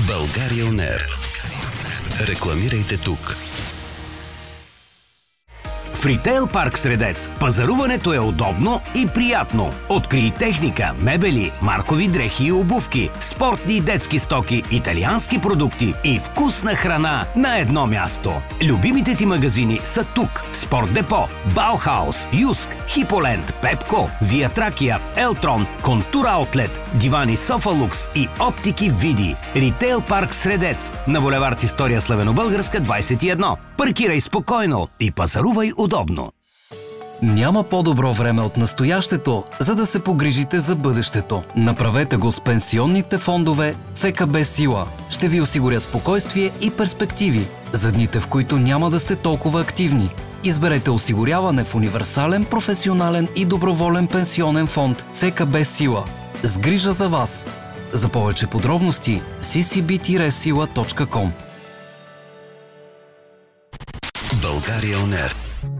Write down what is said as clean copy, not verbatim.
България.НЕР. Рекламирайте тук. В Ритейл парк Средец пазаруването е удобно и приятно. Открий техника, мебели, маркови дрехи и обувки, спортни и детски стоки, италиански продукти и вкусна храна на едно място. Любимите ти магазини са тук. Спорт Депо, Баухаус, Юск, Хиполенд, Пепко, Вия Тракия, Елтрон, Контур Аутлет, Дивани Софалукс и Оптики Види. Ритейл парк Средец на булевард История Славено-Българска 21. Паркирай спокойно и пазарувай удобно. Няма по-добро време от настоящето, за да се погрижите за бъдещето. Направете го с пенсионните фондове ЦКБ Сила. Ще ви осигуря спокойствие и перспективи за дните, в които няма да сте толкова активни. Изберете осигуряване в универсален, професионален и доброволен пенсионен фонд ЦКБ Сила. С грижа за вас. За повече подробности ccb-sila.com. България.НЕР.